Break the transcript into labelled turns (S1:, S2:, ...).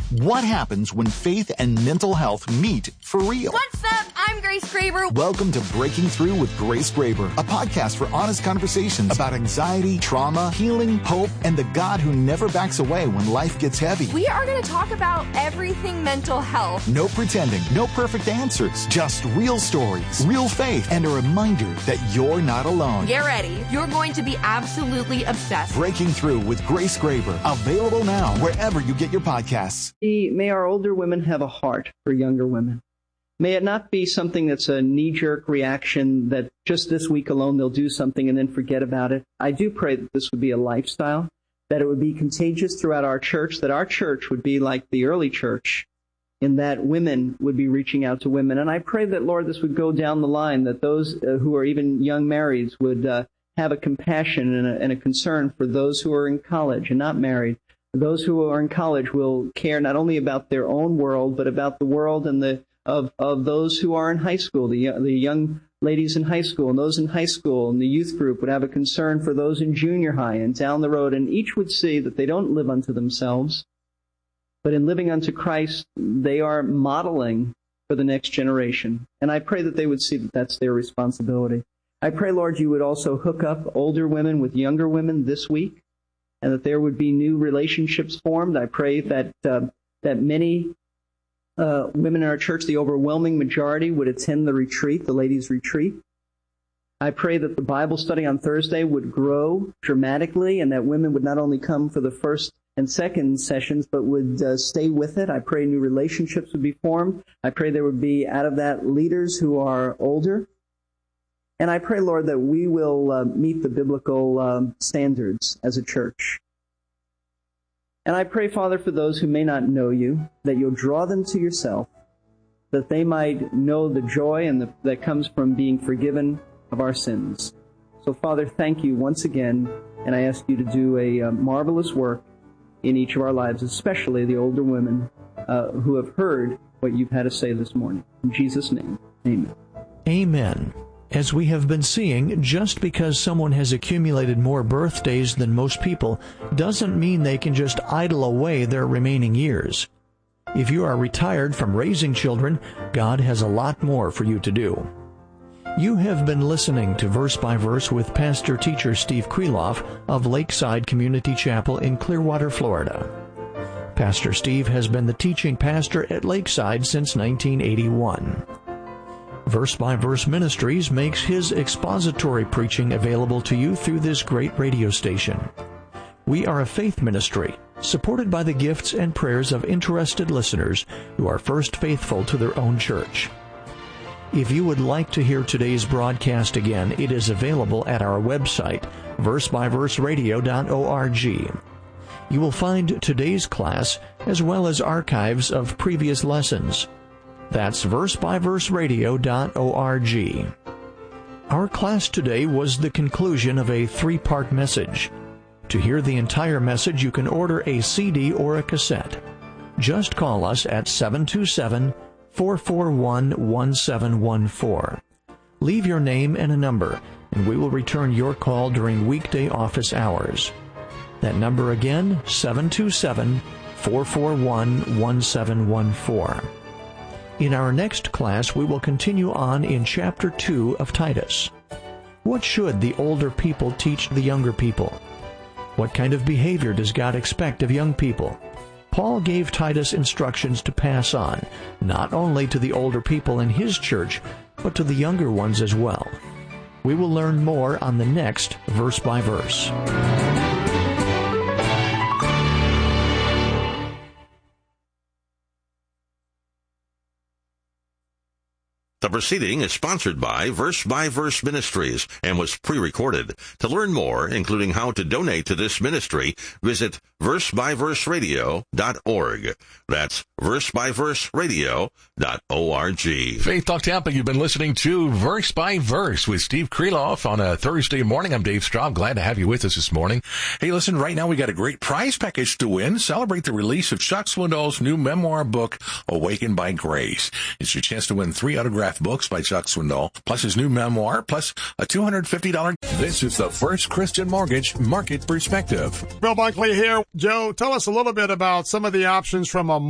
S1: What happens when faith and mental health meet for real?
S2: What's up? I'm Grace Graber.
S1: Welcome to Breaking Through with Grace Graber, a podcast for honest conversations about anxiety, trauma, healing, hope, and the God who never backs away when life gets heavy.
S2: We are going to talk about everything mental health.
S1: No pretending, no perfect answers, just real stories, real faith, and a reminder that you're not alone.
S2: Get ready. You're going to be absolutely obsessed.
S1: Breaking Through with Grace Graber, available now wherever you get your podcasts.
S3: May our older women have a heart for younger women. May it not be something that's a knee-jerk reaction that just this week alone they'll do something and then forget about it. I do pray that this would be a lifestyle, that it would be contagious throughout our church, that our church would be like the early church, in that women would be reaching out to women. And I pray that, Lord, this would go down the line, that those who are even young marrieds would have a compassion and a concern for those who are in college and not married. Those who are in college will care not only about their own world, but about the world and of those who are in high school, the young ladies in high school, and those in high school, and the youth group would have a concern for those in junior high and down the road, and each would see that they don't live unto themselves, but in living unto Christ, they are modeling for the next generation. And I pray that they would see that that's their responsibility. I pray, Lord, you would also hook up older women with younger women this week, and that there would be new relationships formed. I pray that many women in our church, the overwhelming majority, would attend the retreat, the ladies' retreat. I pray that the Bible study on Thursday would grow dramatically, and that women would not only come for the first and second sessions, but would stay with it. I pray new relationships would be formed. I pray there would be, out of that, leaders who are older. And I pray, Lord, that we will meet the biblical standards as a church. And I pray, Father, for those who may not know you, that you'll draw them to yourself, that they might know the joy and that comes from being forgiven of our sins. So, Father, thank you once again, and I ask you to do a marvelous work in each of our lives, especially the older women who have heard what you've had to say this morning. In Jesus' name, amen.
S4: Amen. As we have been seeing, just because someone has accumulated more birthdays than most people doesn't mean they can just idle away their remaining years. If you are retired from raising children, God has a lot more for you to do. You have been listening to Verse by Verse with pastor-teacher Steve Kreloff of Lakeside Community Chapel in Clearwater, Florida. Pastor Steve has been the teaching pastor at Lakeside since 1981. Verse by Verse Ministries makes his expository preaching available to you through this great radio station. We are a faith ministry, supported by the gifts and prayers of interested listeners who are first faithful to their own church. If you would like to hear today's broadcast again, it is available at our website, versebyverseradio.org. You will find today's class as well as archives of previous lessons. That's versebyverseradio.org. Our class today was the conclusion of a 3-part message. To hear the entire message, you can order a CD or a cassette. Just call us at 727-441-1714. Leave your name and a number, and we will return your call during weekday office hours. That number again, 727-441-1714. In our next class, we will continue on in Chapter 2 of Titus. What should the older people teach the younger people? What kind of behavior does God expect of young people? Paul gave Titus instructions to pass on, not only to the older people in his church, but to the younger ones as well. We will learn more on the next Verse by Verse.
S5: The proceeding is sponsored by Verse Ministries and was pre-recorded. To learn more, including how to donate to this ministry, visit versebyverseradio.org. That's versebyverseradio.org.
S6: Faith Talk Tampa, you've been listening to Verse by Verse with Steve Kreloff on a Thursday morning. I'm Dave Straub. Glad to have you with us this morning. Hey, listen, right now we got a great prize package to win. Celebrate the release of Chuck Swindoll's new memoir book, Awakened by Grace. It's your chance to win 3 autographed books by Chuck Swindoll, plus his new memoir, plus a $250.
S7: This is the First Christian Mortgage Market Perspective.
S8: Bill Bunkley here. Joe, tell us a little bit about some of the options from a